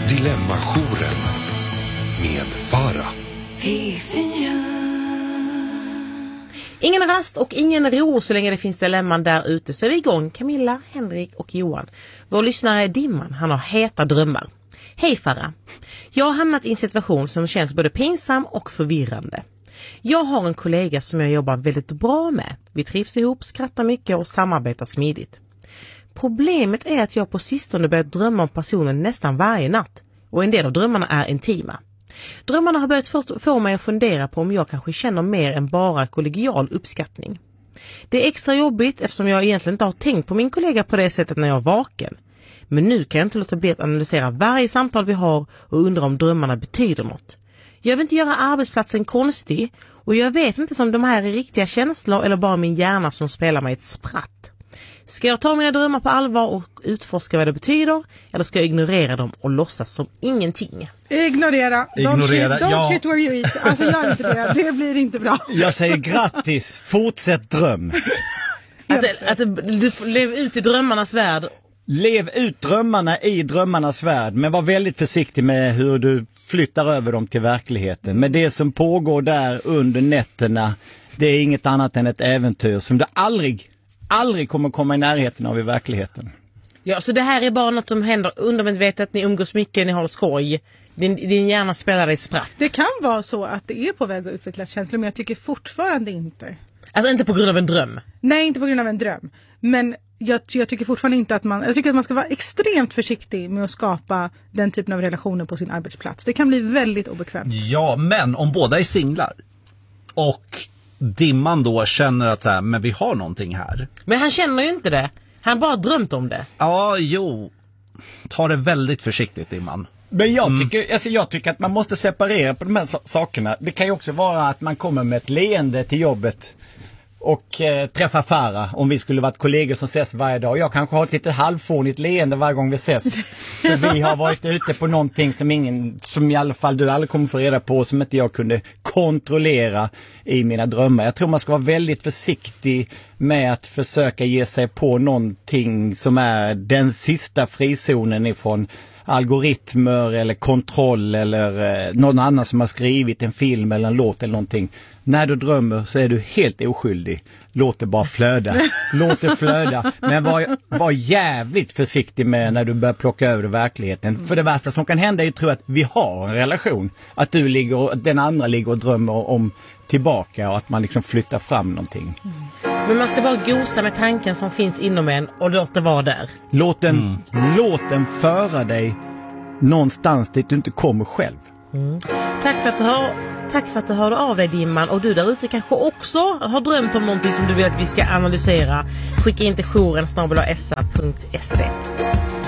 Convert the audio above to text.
Dilemma-jouren med Farah. P4. Ingen rast och ingen ro så länge det finns dilemman där ute. Så är vi igång, Camilla, Henrik och Johan. Vår lyssnare är Dimman, han har heta drömmar. Hej Farah. Jag har hamnat i en situation som känns både pinsam och förvirrande. Jag har en kollega som jag jobbar väldigt bra med. Vi trivs ihop, skrattar mycket och samarbetar smidigt. Problemet är att jag på sistone börjat drömma om personen nästan varje natt. Och en del av drömmarna är intima. Drömmarna har börjat få mig att fundera på om jag kanske känner mer än bara kollegial uppskattning. Det är extra jobbigt eftersom jag egentligen inte har tänkt på min kollega på det sättet när jag är vaken. Men nu kan jag inte låta bli att analysera varje samtal vi har och undra om drömmarna betyder något. Jag vill inte göra arbetsplatsen konstig och jag vet inte om de här är riktiga känslor eller bara min hjärna som spelar mig ett spratt. Ska jag ta mina drömmar på allvar och utforska vad det betyder eller ska jag ignorera dem och låtsas som ingenting? Ignorera. Don't shit where you eat. Alltså gör inte det. Det blir inte bra. Jag säger grattis. Fortsätt dröm. Att du lever ut i drömmarnas värld. Lev ut drömmarna i drömmarnas värld. Men var väldigt försiktig med hur du flyttar över dem till verkligheten. Men det som pågår där under nätterna, det är inget annat än ett äventyr som du aldrig kommer komma i närheten av i verkligheten. Ja, så det här är bara något som händer undermedvetet, ni umgås mycket, ni har skoj. Din hjärna spelar dig spratt. Det kan vara så att det är på väg att utvecklas känslor, men jag tycker fortfarande inte. Alltså inte på grund av en dröm? Nej, inte på grund av en dröm. Men jag tycker fortfarande inte att jag tycker att man ska vara extremt försiktig med att skapa den typen av relationer på sin arbetsplats. Det kan bli väldigt obekvämt. Ja, men om båda är singlar och Dimman då känner att så här, men vi har någonting här. Men han känner ju inte det. Han bara drömt om det. Ja, jo. Ta det väldigt försiktigt, Dimman. Men jag tycker att man måste separera på de här sakerna. Det kan ju också vara att man kommer med ett leende till jobbet och träffar Farah om vi skulle varit kollegor som ses varje dag. Jag kanske har ett lite halvfånigt leende varje gång vi ses. För vi har varit ute på någonting som i alla fall du aldrig kommer få reda på, som inte jag kunde kontrollera i mina drömmar. Jag tror man ska vara väldigt försiktig med att försöka ge sig på någonting som är den sista frizonen ifrån algoritmer eller kontroll eller någon annan som har skrivit en film eller en låt eller någonting. När du drömmer så är du helt oskyldig. Låt det bara flöda. Låt det flöda. Men var jävligt försiktig med när du börjar plocka över verkligheten. För det värsta som kan hända är ju att vi har en relation. Att den andra ligger och drömmer om tillbaka och att man liksom flyttar fram någonting. Men man ska bara gosa med tanken som finns inom en och låt det vara där. Låt den föra dig någonstans dit du inte kommer själv. Tack för att du hörde av dig, Dimman. Och du där ute kanske också har drömt om någonting som du vill att vi ska analysera. Skicka in till jouren@sa.se.